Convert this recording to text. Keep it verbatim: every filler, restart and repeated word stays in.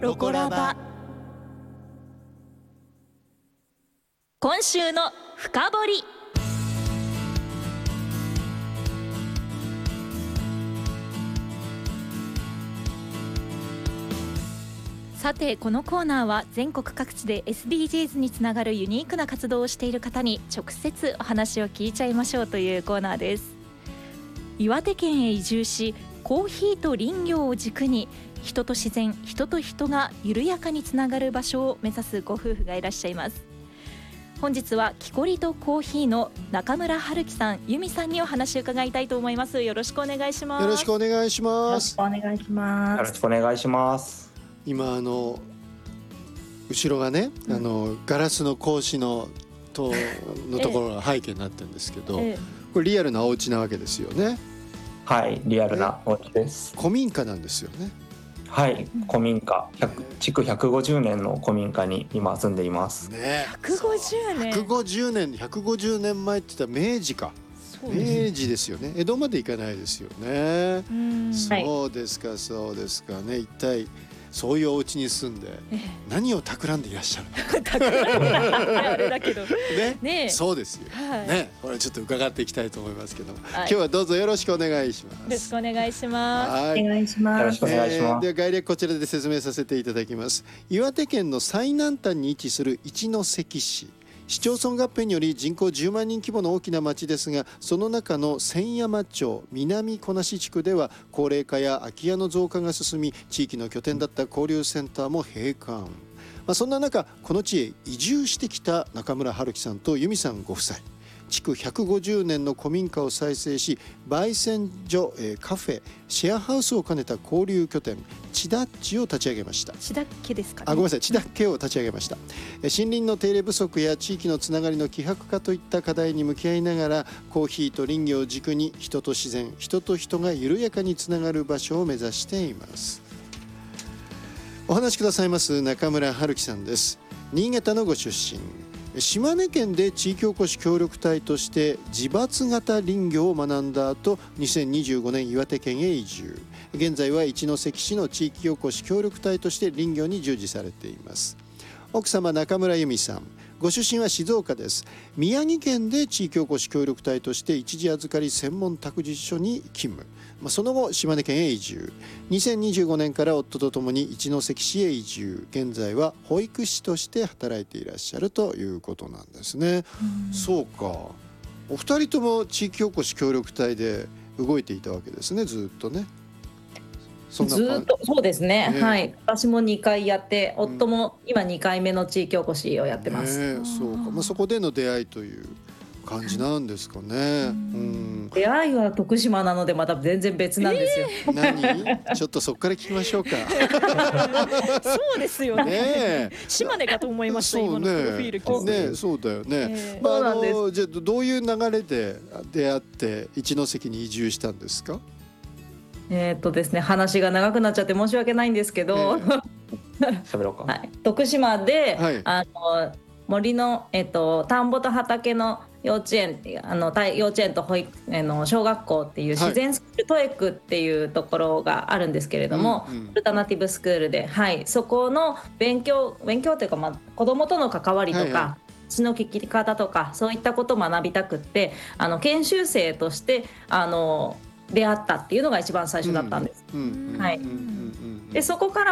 ロコラバ。今週の深掘り。さて、このコーナーは全国各地で エスディージーズ につながるユニークな活動をしている方に直接お話を聞いちゃいましょうというコーナーです。岩手県へ移住し、コーヒーと林業を軸に人と自然、人と人が緩やかにつながる場所を目指すご夫婦がいらっしゃいます。本日は木こりとコーヒーの中村春樹さん、由美さんにお話を伺いたいと思います。よろしくお願いします。 よろしくお願いします。 よろしくお願いします。 よろしくお願いします。 今あの後ろがね、うん、あのガラスの格子のとのところが背景になってるんですけど、ええ、これリアルなお家なわけですよね。 はい、リアルなお家です。 古民家なんですよね。 はい、古民家、築ひゃくごじゅうねんの古民家に今住んでいます。 ね、 ひゃくごじゅうねん。 ひゃくごじゅうねん、ひゃくごじゅうねんまえって言ったら明治か。明治ですよね。江戸まで行かないですよね。うん、そうですか、そうですかね。一体そういうお家に住んで何を企んでいらっしゃるのかあれだけどね、 ね、 そうですよ、はい、ね、これちょっと伺っていきたいと思いますけども、はい、今日はどうぞよろしくお願いします。 よろしくお願いします。 はい、お願いします。 よろしくお願いします。 えー、では概略こちらで説明させていただきます。岩手県の最南端に位置する一関市、市町村合併により人口じゅうまんにん規模の大きな町ですが、その中の千山町南小梨地区では高齢化や空き家の増加が進み、地域の拠点だった交流センターも閉館。まあ、そんな中、この地へ移住してきた中村春樹さんと由美さんご夫妻、築ひゃくごじゅうねんの古民家を再生し、焙煎所、えー、カフェ、シェアハウスを兼ねた交流拠点千田っちを立ち上げました。 千田っけですかね。 あ、ごめんなさい、千田っけを立ち上げました。森林の手入れ不足や地域のつながりの希薄化といった課題に向き合いながら、コーヒーと林業を軸に人と自然、人と人が緩やかにつながる場所を目指しています。お話しくださいます中村春樹さんです。新潟のご出身。島根県で地域おこし協力隊として自伐型林業を学んだ後、にせんにじゅうごねん岩手県へ移住。現在は一関市の地域おこし協力隊として林業に従事されています。奥様中村由美さん、ご出身は静岡です。宮城県で地域おこし協力隊として一時預かり専門託児所に勤務。まあ、その後島根県へ移住。にせんにじゅうごねんから夫とともに一関市へ移住。現在は保育士として働いていらっしゃるということなんですね。うそうか、お二人とも地域おこし協力隊で動いていたわけですね、ずっとね。 そんなずっとそうですね、ね、はい、私もにかいやって、うん、夫も今にかいめの地域おこしをやってます、 ね、そうか、まあ、そこでの出会いという感じなんですかね、うん、 出会いは徳島なのでまた全然別なんですよ、 えー、何ちょっとそこから聞きましょうかそうですよ ね, ね島根かと思いました、ね、今のプロフィール聞いて、 ね、そうだよね、えーまあ、あのじゃあどういう流れで出会って一関に移住したんですか？ えーっとですね、話が長くなっちゃって申し訳ないんですけど、 えー、喋ろうか、 はい、徳島で、はい、あの森の、えーっと、田んぼと畑の幼稚園、あの幼稚園と保育あの小学校っていう自然スクール、トエクっていうところがあるんですけれども、うんうん、アルタナティブスクールで、はい、そこの勉強勉強というか、まあ、子どもとの関わりとか、はいはい、血の聞き方とかそういったことを学びたくって、あの研修生としてあの出会ったっていうのが一番最初だったんです。はい。でそこから